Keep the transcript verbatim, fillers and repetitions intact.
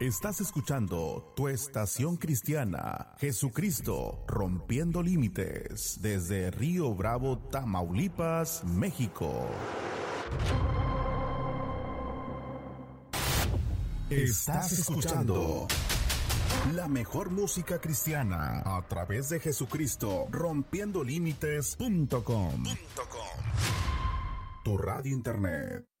Estás escuchando tu estación cristiana, Jesucristo, rompiendo límites, desde Río Bravo, Tamaulipas, México. Estás escuchando la mejor música cristiana a través de Jesucristo, rompiendo límites punto com. Tu radio internet.